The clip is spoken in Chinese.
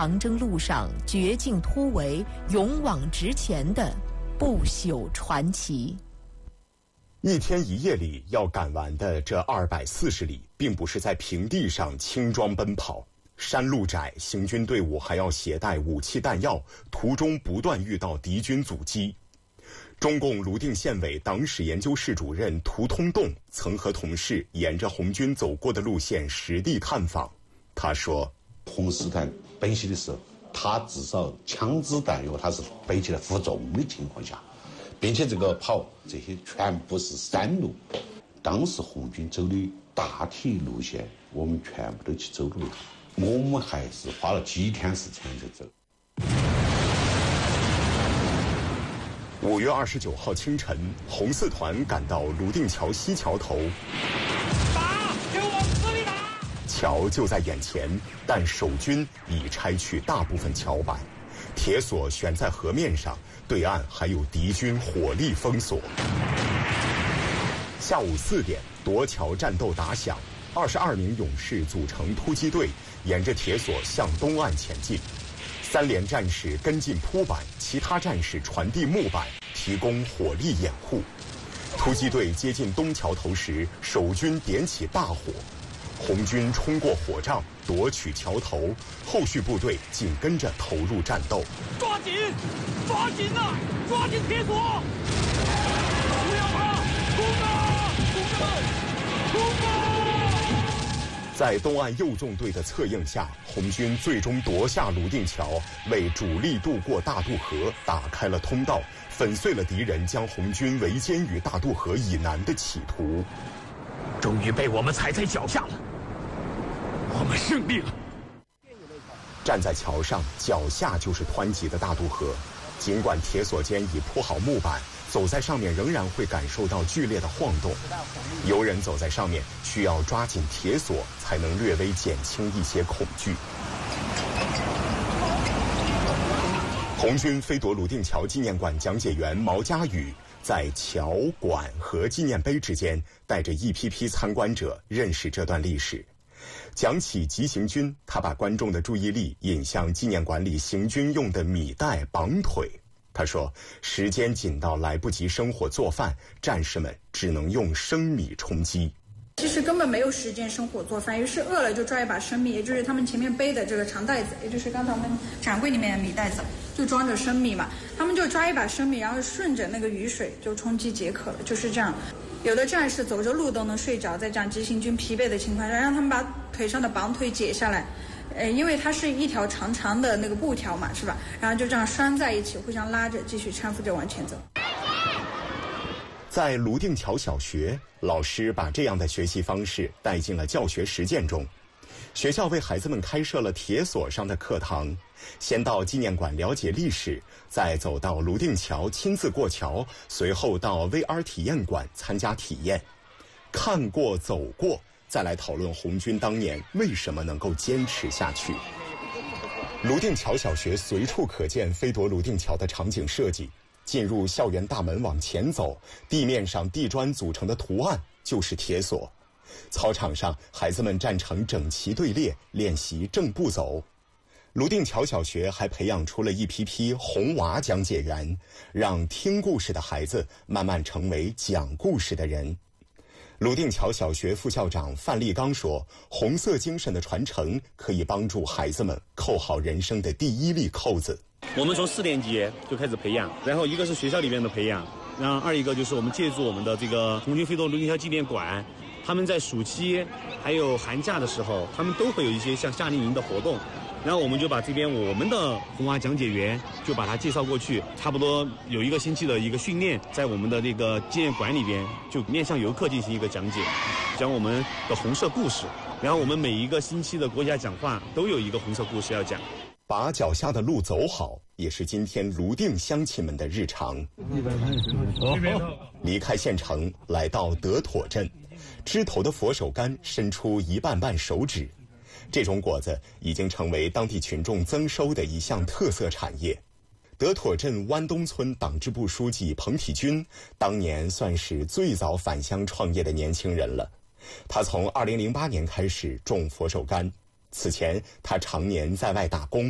长征路上绝境突围、勇往直前的不朽传奇。 一天一夜里要赶完的这240里，并不是在平地上轻装奔跑，山路窄，行军队伍还要携带武器弹药，途中不断遇到敌军阻击。中共泸定县委党史研究室主任涂通栋曾和同事沿着红军走过的路线实地探访。他说， 红四团奔袭的时候，他至少枪支弹药他是背起来负重的情况下，并且这个跑这些全部是山路，当时红军走的大体路线我们全部都去走了一趟，我们还是花了几天时间在走。 5月29号清晨，红四团赶到泸定桥西桥头， 打，给我死命打！ 桥就在眼前，但守军已拆去大部分桥板，铁索悬在河面上，对岸还有敌军火力封锁。下午4点，夺桥战斗打响，22名勇士组成突击队，沿着铁索向东岸前进。3连战士跟进铺板，其他战士传递木板，提供火力掩护。突击队接近东桥头时，守军点起大火，红军冲过火障，夺取桥头，后续部队紧跟着投入战斗。 抓紧，抓紧啊！抓紧铁索！不要怕，攻啊！同志们，攻啊！ 在东岸右纵队的策应下，红军最终夺下泸定桥，为主力渡过大渡河打开了通道，粉碎了敌人将红军围歼于大渡河以南的企图。 终于被我们踩在脚下了，我们胜利了。 站在桥上，脚下就是湍急的大渡河，尽管铁索间已铺好木板，走在上面仍然会感受到剧烈的晃动。游人走在上面需要抓紧铁索，才能略微减轻一些恐惧。红军飞夺泸定桥纪念馆讲解员毛家宇在桥、馆和纪念碑之间，带着一批批参观者认识这段历史。讲起急行军，他把观众的注意力引向纪念馆里行军用的米袋绑腿。他说，时间紧到来不及生火做饭，战士们只能用生米充饥。 其实根本没有时间生火做饭，于是饿了就抓一把生米，也就是他们前面背的这个长袋子，也就是刚才我们展柜里面的米袋子，就装着生米嘛。他们就抓一把生米，然后顺着那个雨水就充饥解渴了，就是这样。有的战士走着路都能睡着，在这样急行军疲惫的情况下，让他们把腿上的绑腿解下来。因为它是一条长长的那个布条嘛，是吧？然后就这样拴在一起，互相拉着，继续搀扶着往前走。 在泸定桥小学，老师把这样的学习方式带进了教学实践中。学校为孩子们开设了铁索上的课堂，先到纪念馆了解历史，再走到泸定桥亲自过桥，随后到 VR 体验馆参加体验。看过走过，再来讨论红军当年为什么能够坚持下去。泸定桥小学随处可见飞夺泸定桥的场景设计。进入校园大门往前走，地面上地砖组成的图案就是铁索。操场上，孩子们站成整齐队列，练习正步走。泸定桥小学还培养出了一批批红娃讲解员，让听故事的孩子慢慢成为讲故事的人。泸定桥小学副校长范立刚说，红色精神的传承可以帮助孩子们扣好人生的第一粒扣子。 我们从4年级就开始培养，然后一个是学校里面的培养，然后二一个就是我们借助我们的这个红军飞夺泸定桥纪念馆，他们在暑期还有寒假的时候，他们都会有一些像夏令营的活动，然后我们就把这边我们的红娃讲解员就把它介绍过去，差不多有1个星期的一个训练，在我们的那个纪念馆里边就面向游客进行一个讲解，讲我们的红色故事，然后我们每一个星期的国家讲话都有一个红色故事要讲。 把脚下的路走好，也是今天泸定乡亲们的日常。离开县城，来到德妥镇，枝头的佛手柑伸出一瓣瓣手指，这种果子已经成为当地群众增收的一项特色产业。德妥镇湾东村党支部书记彭体军当年算是最早返乡创业的年轻人了。他从2008年开始种佛手柑，此前他常年在外打工。